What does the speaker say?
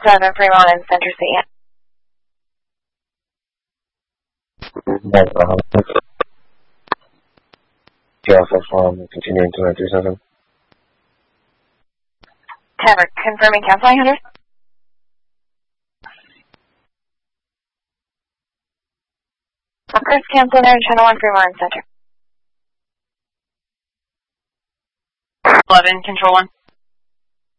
7 Fremont and Center C. Alpha from continuing to 937. Tower, confirming canceling 100. First cancel there, Channel 1 Fremont and Center. 11, Control 1.